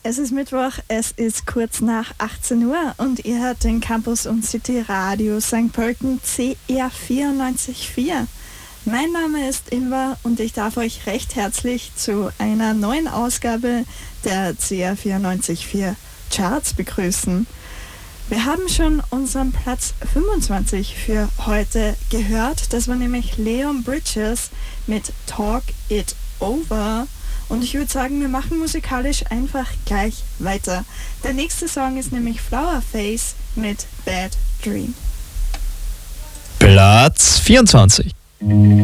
Es ist Mittwoch, es ist kurz nach 18 Uhr und ihr hört den Campus und City Radio St. Pölten CR 94.4. Mein Name ist Inva und ich darf euch recht herzlich zu einer neuen Ausgabe der CR 94.4 Charts begrüßen. Wir haben schon unseren Platz 25 für heute gehört. Das war nämlich Leon Bridges mit Talk It Over. Und ich würde sagen, wir machen musikalisch einfach gleich weiter. Der nächste Song ist nämlich Flowerface mit Bad Dream. Platz 24.